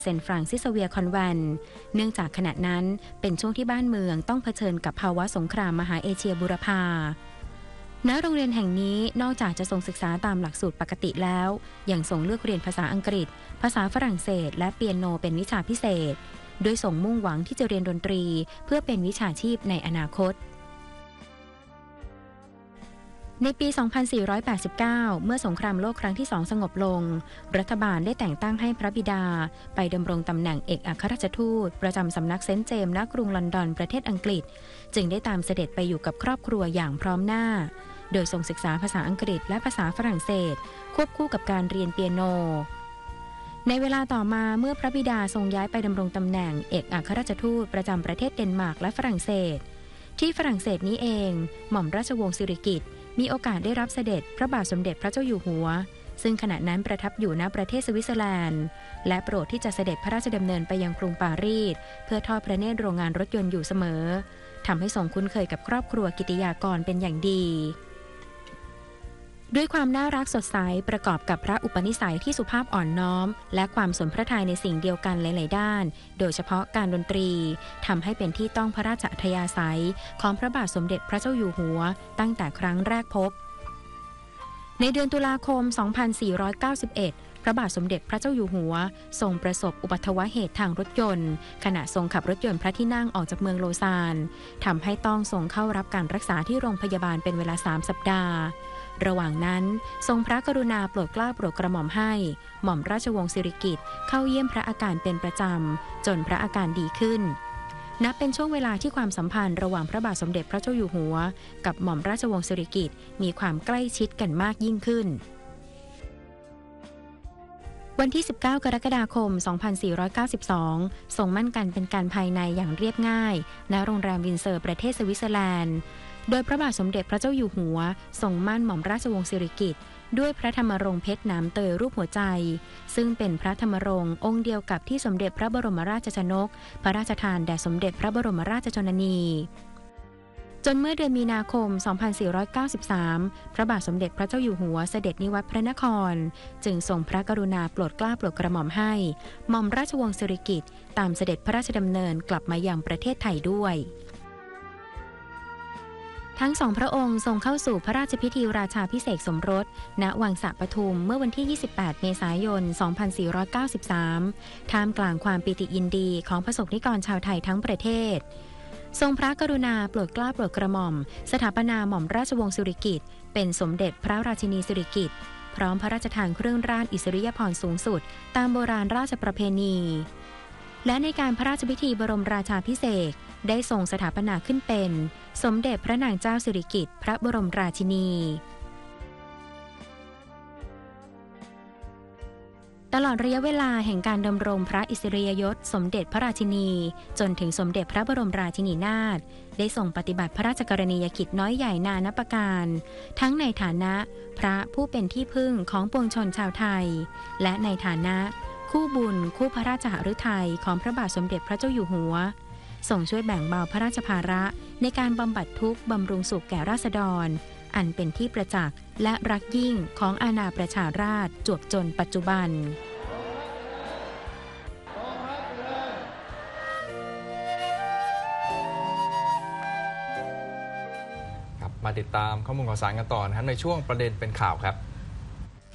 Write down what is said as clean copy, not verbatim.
เซนต์ฟรานซิสเวียร์คอนแวนต์เนื่องจากขณะนั้นเป็นช่วงที่บ้านเมืองต้องเผชิญกับภาวะสงครามมหาเอเชียบูรพาณโรงเรียนแห่งนี้นอกจากจะทรงศึกษาตามหลักสูตรปกติแล้วยังทรงเลือกเรียนภาษาอังกฤษภาษาฝรั่งเศสและเปียโนเป็นวิชาพิเศษโดยทรงมุ่งหวังที่จะเรียนดนตรีเพื่อเป็นวิชาชีพในอนาคตในปี 2489 เมื่อสงครามโลกครั้งที่2สงบลงรัฐบาลได้แต่งตั้งให้พระบิดาไปดำรงตำแหน่งเอกอัครราชทูตประจำสำนักเซนต์เจมส์ณกรุงลอนดอนประเทศอังกฤษจึงได้ตามเสด็จไปอยู่กับครอบครัวอย่างพร้อมหน้าโดยทรงศึกษาภาษาอังกฤษและภาษาฝรั่งเศสควบคู่กับการเรียนเปียโนในเวลาต่อมาเมื่อพระบิดาทรงย้ายไปดำรงตำแหน่งเอกอัครราชทูตประจำประเทศเดนมาร์กและฝรั่งเศสที่ฝรั่งเศสนี้เองหม่อมราชวงศ์สิริกิติ์มีโอกาสได้รับเสด็จพระบาทสมเด็จพระเจ้าอยู่หัวซึ่งขณะนั้นประทับอยู่ณประเทศสวิตเซอร์แลนด์และโปรดที่จะเสด็จพระราชดำเนินไปยังกรุงปารีสเพื่อทอดพระเนตรโรงงานรถยนต์อยู่เสมอทำให้ทรงคุ้นเคยกับครอบครัวกิติยากรเป็นอย่างดีด้วยความน่ารักสดใสประกอบกับพระอุปนิสัยที่สุภาพอ่อนน้อมและความสนพระทัยในสิ่งเดียวกันหลายๆด้านโดยเฉพาะการดนตรีทำให้เป็นที่ต้องพระราชอัธยาศัยของพระบาทสมเด็จพระเจ้าอยู่หัวตั้งแต่ครั้งแรกพบในเดือนตุลาคม 2491 พระบาทสมเด็จพระเจ้าอยู่หัวทรงประสบอุบัติเหตุทางรถยนต์ขณะทรงขับรถยนต์พระที่นั่งออกจากเมืองโลซานทำให้ต้องทรงเข้ารับการรักษาที่โรงพยาบาลเป็นเวลา3 สัปดาห์ระหว่างนั้นทรงพระกรุณาโปรดเกล้าโปรดกระหม่อมให้หม่อมราชวงศ์สิริกิติ์เข้าเยี่ยมพระอาการเป็นประจำจนพระอาการดีขึ้นนับเป็นช่วงเวลาที่ความสัมพันธ์ระหว่างพระบาทสมเด็จพระเจ้าอยู่หัวกับหม่อมราชวงศ์สิริกิติ์มีความใกล้ชิดกันมากยิ่งขึ้นวันที่ 19 กรกฎาคม 2492 ทรงมั่นกันเป็นการภายในอย่างเรียบง่ายณโรงแรมวินเซอร์ประเทศสวิตเซอร์แลนด์โดยพระบาทสมเด็จพระเจ้าอยู่หัวทรงมั่นหม่อมราชวงศ์สิริกิติ์ด้วยพระธรรมรงค์เพชรหนามเตยรูปหัวใจซึ่งเป็นพระธรรมรงค์องค์เดียวกับที่สมเด็จพระบรมราชชนกพระราชทานแด่สมเด็จพระบรมราชชนนีจนเมื่อเดือนมีนาคม 2493 พระบาทสมเด็จพระเจ้าอยู่หัวเสด็จนิวัตรพระนครจึงทรงพระกรุณาโปรดเกล้าโปรดกระหม่อมให้หม่อมราชวงศ์สิริกิติ์ตามเสด็จพระราชดำเนินกลับมายังประเทศไทยด้วยทั้งสองพระองค์ทรงเข้าสู่พระราชพิธีราชาภิเษกสมรสณวังสะปทุมเมื่อวันที่ 28 เมษายน 2493 ท่ามกลางความปิติยินดีของประสบนิกรชาวไทยทั้งประเทศทรงพระกรุณาโปรดเกล้าโปรดกระหม่อมสถาปนาหม่อมราชวงศ์สิริกิติ์เป็นสมเด็จพระราชินีสิริกิติ์พร้อมพระราชทานเครื่องราชอิสริยาภรณ์สูงสุดตามโบราณราชประเพณีและในการพระราชพิธีบรมราชาภิเษกได้ทรงสถาปนาขึ้นเป็นสมเด็จพระนางเจ้าสิริกิติ์พระบรมราชินีตลอดระยะเวลาแห่งการดำรงพระอิสริยยศสมเด็จพระราชินีจนถึงสมเด็จพระบรมราชินีนาถได้ทรงปฏิบัติพระราชกรณียกิจน้อยใหญ่นานับประการทั้งในฐานะพระผู้เป็นที่พึ่งของปวงชนชาวไทยและในฐานะคู่บุญคู่พระราชหฤทัยของพระบาทสมเด็จพระเจ้าอยู่หัวทรงช่วยแบ่งเบาพระราชภาระในการบำบัดทุกข์บำรุงสุขแก่ราษฎรอันเป็นที่ประจักษ์และรักยิ่งของอาณาประชาราษฎร์จวบจนปัจจุบันมาติดตามข้อมูลข่าวสารกันต่อนะครับในช่วงประเด็นเป็นข่าวครับ